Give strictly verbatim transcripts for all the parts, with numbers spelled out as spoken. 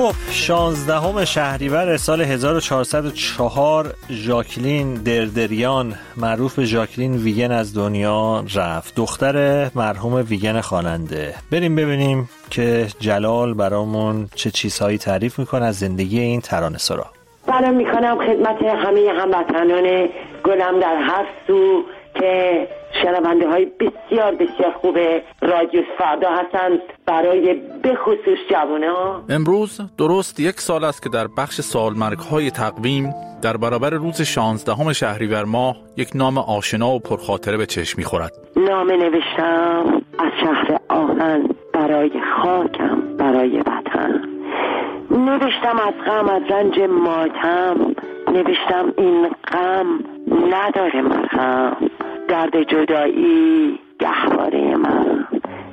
خب شانزدهم شهریور سال هزار و چهارصد و چهار ژاکلین دردریان معروف به ژاکلین ویگن از دنیا رفت، دختر مرحوم ویگن خواننده. بریم ببینیم که جلال برامون چه چیزهایی تعریف میکنه از زندگی این ترانه‌سرا. سلام میکنم خدمت همه هموطنان گلم در هر سو که شنونده های بسیار بسیار خوب رادیو فردا هستند، برای بخصوص جوانان. امروز درست یک سال است که در بخش سالمرگ های تقویم در برابر روز شانزدهم شهریور ماه یک نام آشنا و پرخاطره به چشم می‌خورد. نام نوشتم از شهر آهن برای خاکم، برای وطن. نوشتم از غم، از رنج ماتم، نوشتم این غم نداره مرهم، درد جدایی گهواره من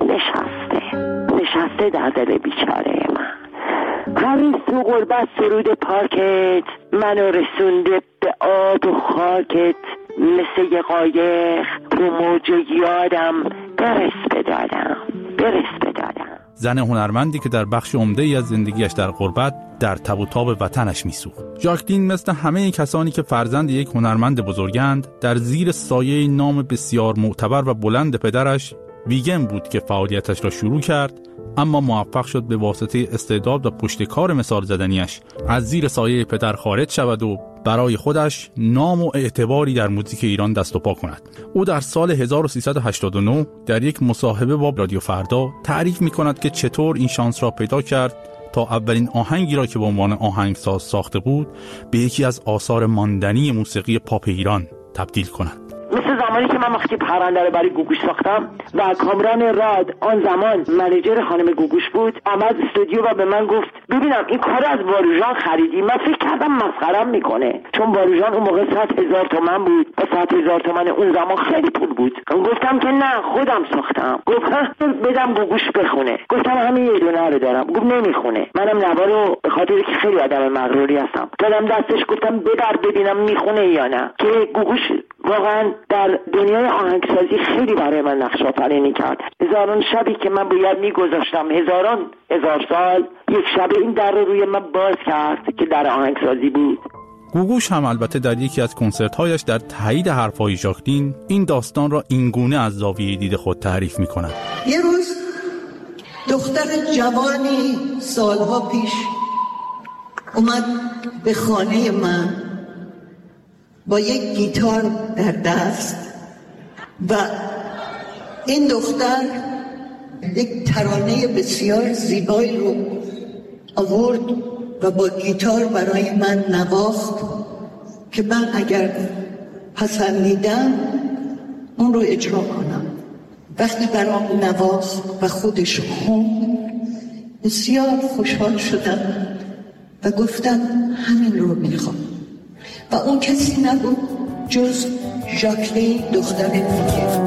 نشسته نشسته در دل بیچاره من. همین تو غربت سرود پاکت منو رسونده به آب و خاکت، مثل یه قایق رو موج یادم برس بدادم برس بدادم. زن هنرمندی که در بخش عمده‌ای از زندگیش در غربت در تب و تاب وطنش میسوخت. ژاکلین مثل همه کسانی که فرزند یک هنرمند بزرگند، در زیر سایه نام بسیار معتبر و بلند پدرش ویگن بود که فعالیتش را شروع کرد، اما موفق شد به واسطه استعداد و پشتکار مثال زدنیش از زیر سایه پدر خارج شود و برای خودش نام و اعتباری در موزیک ایران دست و پا کند. او در سال هزار و سیصد و هشتاد و نه در یک مصاحبه با رادیو فردا تعریف می کند که چطور این شانس را پیدا کرد تا اولین آهنگی را که به عنوان آهنگساز ساخته بود به یکی از آثار ماندنی موسیقی پاپ ایران تبدیل کند. مثل زمانی که من وقتی پرنده رو برای گوگوش ساختم و کامران راد آن زمان منیجر خانم گوگوش بود، آمد استودیو و به من گفت ببینم این کار از واروژان خریدی؟ من فکر کردم مسخرم میکنه، چون واروژان اون موقع صد هزار تومن بود و صد هزار تومن اون زمان خیلی پول بود. گفتم که نه خودم ساختم. گفت بدم گوگوش بخونه. گفتم همین یه دونه رو دارم. گفت نمیخونه. منم نوا رو به خاطر که خیلی آدم مغروری هستم دادم دستش، گفتم ببر ببینم میخونه یا نه. که گوگوش واقعا در دنیای آهنگسازی خیلی برای من نقش آفرینی کرد. هزاران شبی که من باید میگذاشتم، هزاران هزار سال، یک شب این در رو روی من باز کرد که در آهنگسازی بود. گوگوش هم البته در یکی از کنسرت‌هایش در تایید حرف‌های ژاکلین این داستان را اینگونه از زاویه دید خود تعریف می‌کند. یه روز دختر جوانی سالها پیش اومد به خانه من با یک گیتار در دست و این دختر یک ترانه بسیار زیبایی رو آورد و با گیتار برای من نواخت که من اگر پسندیدم اون رو اجرا کنم. وقتی برام نواخت و خودش خوند بسیار خوشحال شدم و گفتم همین رو میخوام. و اون کسی نبود جز ژاکلین دختر ویگن.